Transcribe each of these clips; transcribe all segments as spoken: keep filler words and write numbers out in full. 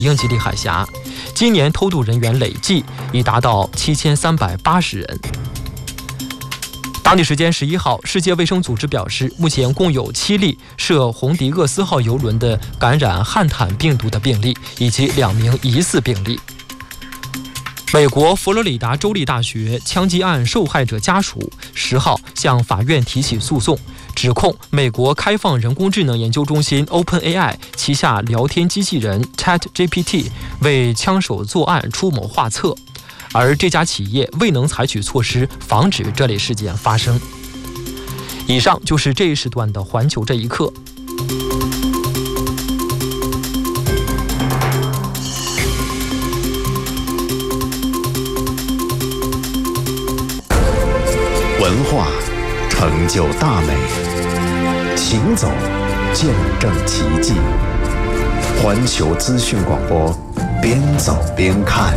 英吉利海峡，今年偷渡人员累计已达到七千三百八十人。当地时间十一号，世界卫生组织表示，目前共有七例涉红迪厄斯号邮轮的感染汉坦病毒的病例，以及两名疑似病例。美国佛罗里达州立大学枪击案受害者家属十号向法院提起诉讼，指控美国开放人工智能研究中心 OpenAI 旗下聊天机器人 ChatGPT 为枪手作案出谋划策，而这家企业未能采取措施防止这类事件发生。以上就是这一时段的环球这一刻。 文化成就大美，行走见证奇迹。环球资讯广播，边走边看。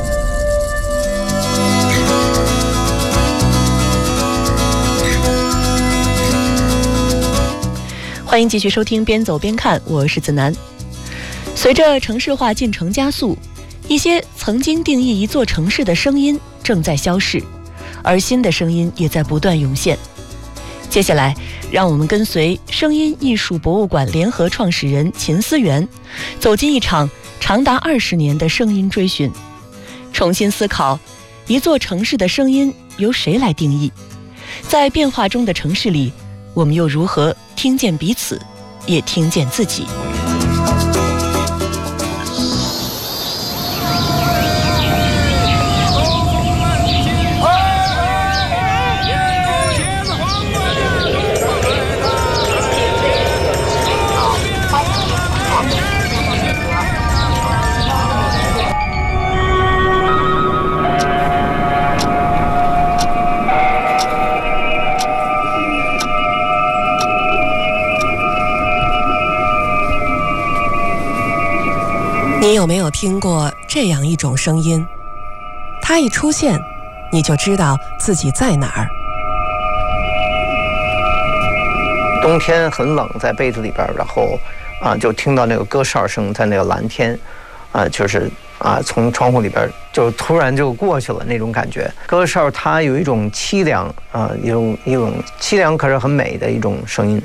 欢迎继续收听边走边看，我是子楠。随着城市化进程加速，一些曾经定义一座城市的声音正在消逝，而新的声音也在不断涌现。接下来让我们跟随声音艺术博物馆联合创始人秦思源，走进一场长达二十年的声音追寻，重新思考一座城市的声音由谁来定义，在变化中的城市里，我们又如何听见彼此，也听见自己。 你有没有听过这样一种声音？它一出现，你就知道自己在哪儿。 冬天很冷，在被子里边，然后啊，就听到那个歌哨声在那个蓝天，啊，就是啊，从窗户里边就突然就过去了那种感觉。歌哨它有一种凄凉啊，一种一种凄凉，可是很美的一种声音。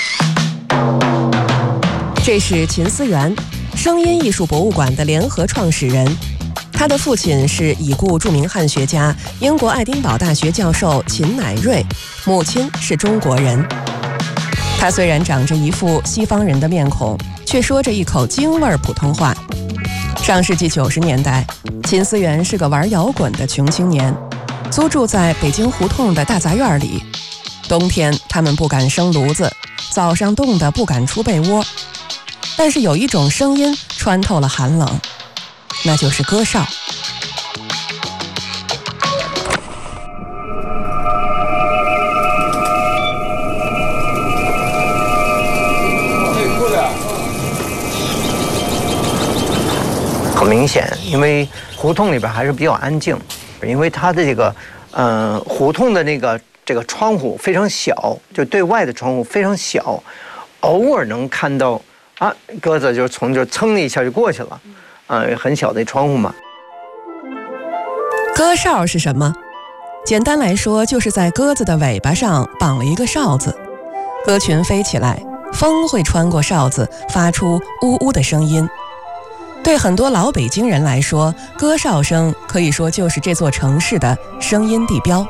这是秦思源，声音艺术博物馆的联合创始人。他的父亲是已故著名汉学家、英国爱丁堡大学教授秦乃瑞，母亲是中国人。他虽然长着一副西方人的面孔，却说着一口京味儿普通话。上世纪九十年代，秦思源是个玩摇滚的穷青年，租住在北京胡同的大杂院里。冬天他们不敢生炉子，早上冻得不敢出被窝。但是有一种声音穿透了寒冷，那就是歌哨。 很明显，因为胡同里边还是比较安静，因为它的这个，嗯、呃，胡同的那个这个窗户非常小，就对外的窗户非常小，偶尔能看到。啊，鸽子就从这噌一下就过去了，啊，很小的窗户嘛。 歌哨是什么？简单来说，就是在鸽子的尾巴上绑了一个哨子，鸽群飞起来，风会穿过哨子，发出呜呜的声音。对很多老北京人来说，歌哨声可以说就是这座城市的声音地标。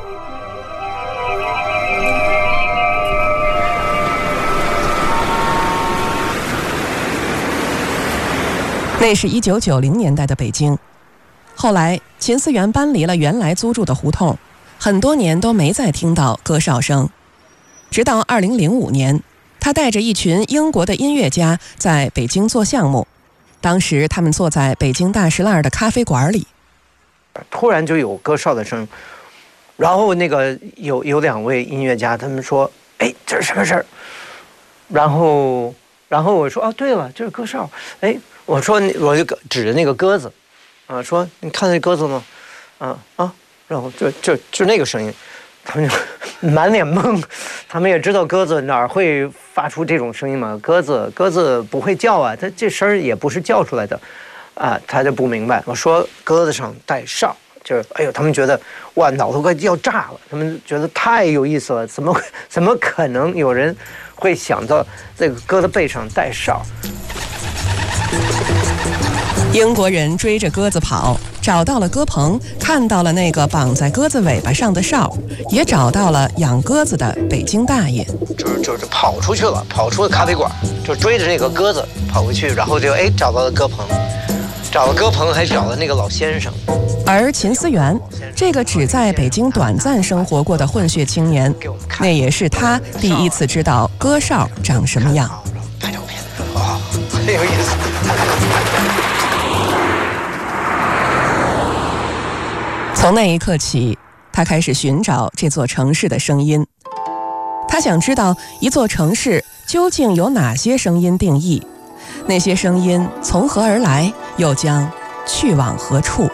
那是一九九零年代的北京，后来秦思源搬离了原来租住的胡同，很多年都没再听到歌哨声。直到二零零五年，他带着一群英国的音乐家在北京做项目，当时他们坐在北京大石栏的咖啡馆里， 突然就有歌哨的声，然后那个有有两位音乐家，他们说：“哎，这是什么事儿？”然后，然后我说：“哦，对了，这是歌哨。”哎。我说，我就指着那个鸽子，啊，说你看那鸽子吗？啊啊，然后就就就那个声音，他们就满脸懵，他们也知道鸽子哪儿会发出这种声音嘛？鸽子鸽子不会叫啊，它这声儿也不是叫出来的， 啊，他就不明白。我说鸽子上带哨，就是哎呦，他们觉得哇，脑袋快要炸了，他们觉得太有意思了，怎么怎么可能有人会想到这个鸽子背上带哨？ 英国人追着鸽子跑，找到了鸽棚，看到了那个绑在鸽子尾巴上的哨，也找到了养鸽子的北京大爷。 就是就是跑出去了，跑出了咖啡馆，就追着那个鸽子跑回去，然后就哎找到了鸽棚，找了鸽棚还找了那个老先生。 而秦思源，这个只在北京短暂生活过的混血青年，那也是他第一次知道鸽哨长什么样。 拍照片啊，很有意思。 从那一刻起，他开始寻找这座城市的声音。他想知道一座城市究竟有哪些声音定义，那些声音从何而来，又将去往何处？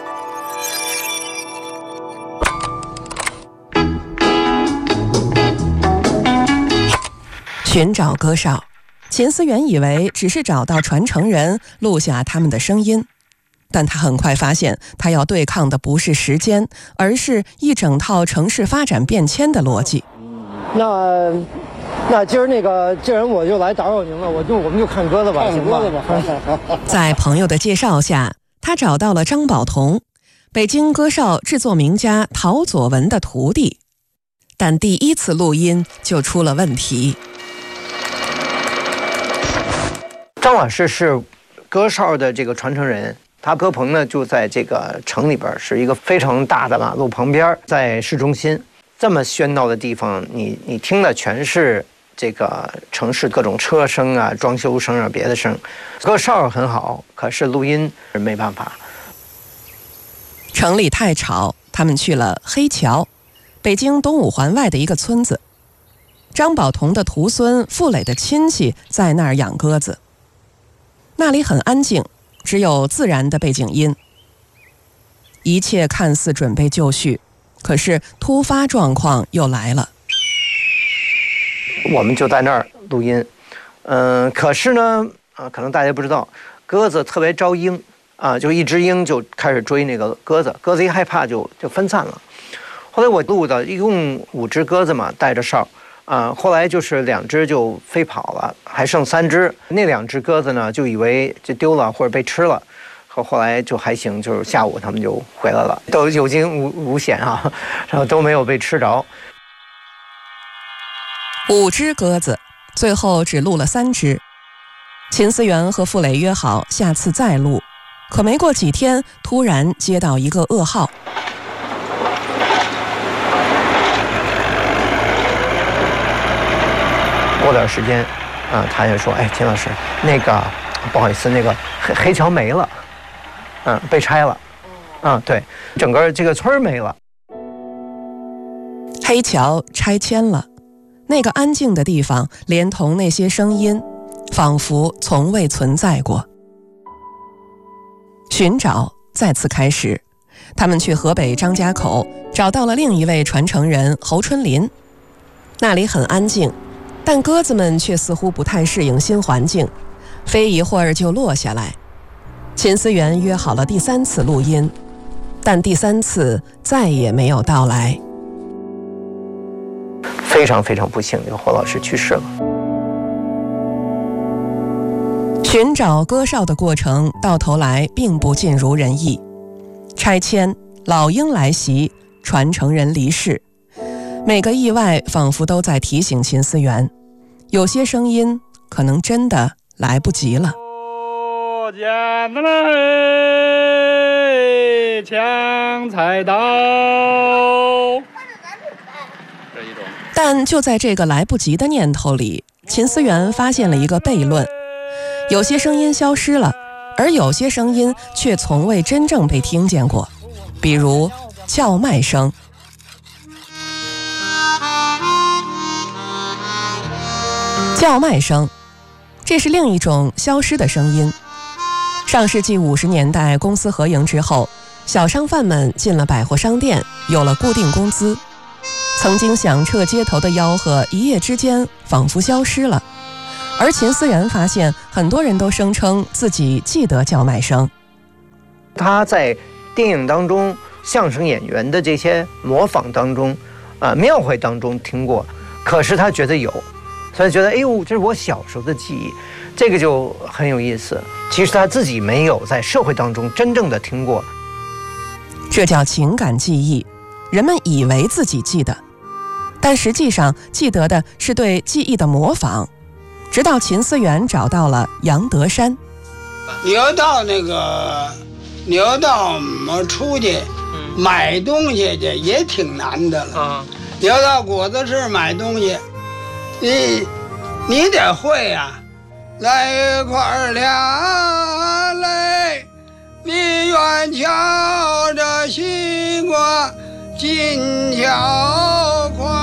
寻找鸽哨，秦思源以为只是找到传承人，录下他们的声音。但他很快发现，他要对抗的不是时间，而是一整套城市发展变迁的逻辑。 那那今儿那个，既然我就来打扰您了，我就我们就看鸽子吧，行吧？ 在朋友的介绍下，他找到了张宝同，北京鸽哨制作名家陶佐文的徒弟。但第一次录音就出了问题。 张老师是鸽哨的这个传承人。他鸽棚呢就在这个城里边，是一个非常大的马路旁边，在市中心这么喧闹的地方，你你听的全是这个城市各种车声啊、装修声啊、别的声。鸽哨很好，可是录音没办法。 城里太吵，他们去了黑桥，北京东五环外的一个村子。张宝同的徒孙傅磊的亲戚在那儿养鸽子，那里很安静。只有自然的背景音，一切看似准备就绪，可是突发状况又来了。 我们就在那儿录音，嗯、呃，可是呢，啊，可能大家不知道，鸽子特别招鹰啊，就一只鹰就开始追那个鸽子，鸽子一害怕就就分散了。后来我录的一共五只鸽子嘛，带着哨。啊，后来就是两只就飞跑了，还剩三只。那两只鸽子呢，就以为就丢了或者被吃了，后后来就还行，就是下午他们就回来了，都有惊无无险啊，然后都没有被吃着。 五只鸽子，最后只录了三只。秦思源和傅磊约好下次再录，可没过几天，突然接到一个噩耗。 过段时间，啊，他也说，哎，秦老师，那个不好意思，那个黑黑桥没了，嗯，被拆了，嗯，对，整个这个村儿没了。 黑桥拆迁了，那个安静的地方，连同那些声音，仿佛从未存在过。寻找再次开始，他们去河北张家口，找到了另一位传承人侯春林。那里很安静。但鸽子们却似乎不太适应新环境，飞一会儿就落下来。秦思源约好了第三次录音，但第三次再也没有到来。 非常非常不幸，这个侯老师去世了。 寻找鸽哨的过程到头来并不尽如人意，拆迁、老鹰来袭、传承人离世。每个意外仿佛都在提醒秦思源，有些声音可能真的来不及了。 捡来抢菜刀， 但就在这个来不及的念头里，秦思源发现了一个悖论：有些声音消失了，而有些声音却从未真正被听见过，比如叫卖声。叫卖声，这是另一种消失的声音。上世纪五十年代公私合营之后，小商贩们进了百货商店，有了固定工资。曾经响彻街头的吆喝一夜之间仿佛消失了。而秦思源发现，很多人都声称自己记得叫卖声， 他在电影当中相声演员的这些模仿当中，啊，庙会当中听过，可是他觉得有，所以觉得哎呦，这是我小时候的记忆，这个就很有意思。其实他自己没有在社会当中真正的听过， 这叫情感记忆。人们以为自己记得，但实际上记得的是对记忆的模仿。直到秦思源找到了杨德山， 你要到那个，你要到我出去买东西去也挺难的了。啊，你要到果子市买东西，你你得会呀、啊。来一块俩来，你愿瞧着西瓜金条块。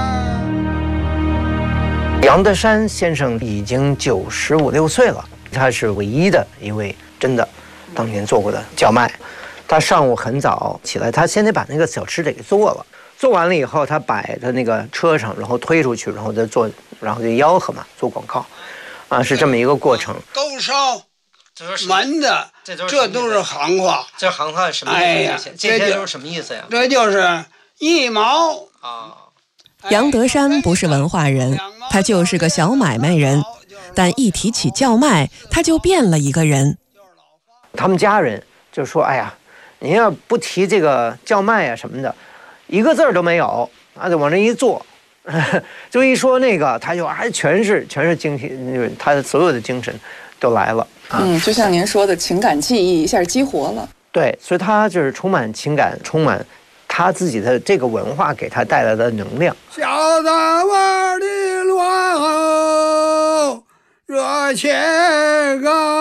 杨德山先生已经九十五六岁了，他是唯一的一位真的当年做过的叫卖。他上午很早起来，他先得把那个小吃得给做了，做完了以后，他摆在那个车上，然后推出去，然后再做，然后就吆喝嘛，做广告，啊，是这么一个过程。 勾烧、门的，这都是行话。 这行话什么意思？哎呀，这些都是什么意思呀？ 这就是一毛啊。 杨德山不是文化人，他就是个小买卖人，但一提起叫卖，他就变了一个人。 他们家人就说：“哎呀，您要不提这个叫卖啊什么的，一个字儿都没有，啊，就往这一坐，就一说那个，他就还全是全是精神，他的所有的精神都来了。 嗯，就像您说的，情感记忆一下激活了。对， 所以他就是充满情感，充满。”他自己的这个文化给他带来的能量。 小大碗的乱后热切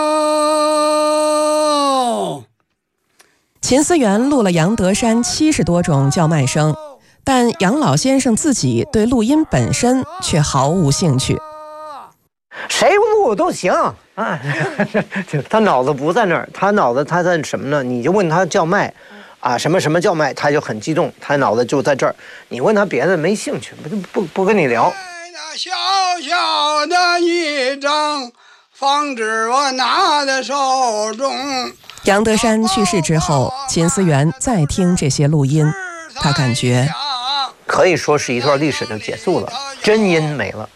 高。 秦思源录了杨德山七十多种叫卖声，但杨老先生自己对录音本身却毫无兴趣。 谁录都行啊，他脑子不在那儿，他脑子他在什么呢？你就问他叫卖。啊，什么什么叫卖，他就很激动，他脑子就在这儿。你问他别的没兴趣，不不不跟你聊。 小小的一张方纸我拿在手中。 杨德山去世之后，秦思源再听这些录音，他感觉可以说是一段历史就结束了，真音没了。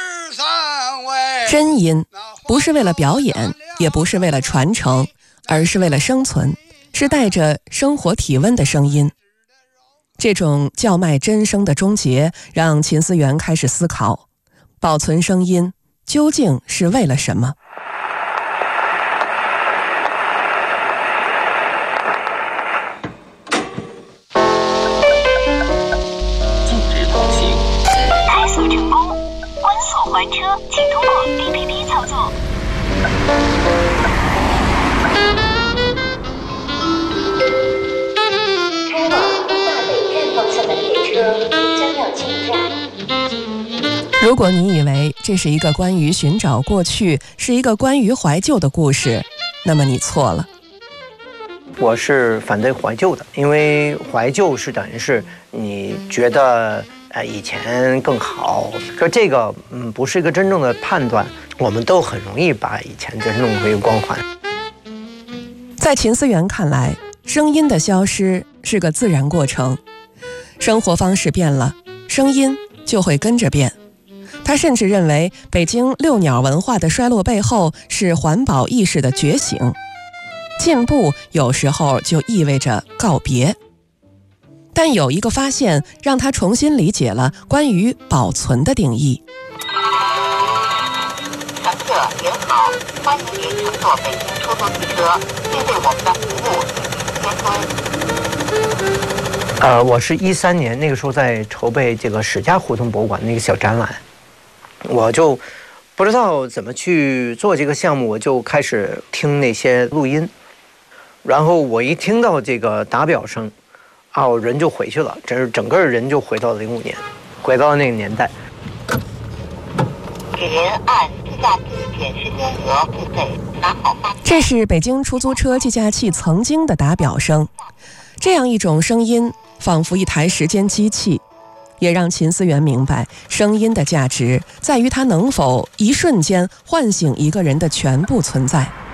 真音不是为了表演，也不是为了传承，而是为了生存。是带着生活体温的声音，这种叫卖真声的终结，让秦思源开始思考：保存声音究竟是为了什么？ 禁止通行。开锁成功，关锁还车，请通过 A P P 操作。 如果你以为这是一个关于寻找过去，是一个关于怀旧的故事，那么你错了。 我是反对怀旧的，因为怀旧是等于是你觉得呃以前更好，可这个嗯不是一个真正的判断，我们都很容易把以前就弄回光环。 在秦思源看来，声音的消失是个自然过程，生活方式变了，声音就会跟着变。他甚至认为，北京遛鸟文化的衰落背后是环保意识的觉醒。进步有时候就意味着告别。但有一个发现让他重新理解了关于保存的定义。 乘客您好，欢迎您乘坐北京出租汽车，并对我们的服务进行添砖。 呃，我是一三年那个时候在筹备这个史家胡同博物馆那个小展览，我就不知道怎么去做这个项目，我就开始听那些录音，然后我一听到这个打表声，啊，我人就回去了，真是整个人就回到了零五年，回到了那个年代。 请您按下次显示金额付费，拿好发票。 这是北京出租车计价器曾经的打表声，这样一种声音仿佛一台时间机器，也让秦思源明白，声音的价值在于它能否一瞬间唤醒一个人的全部存在。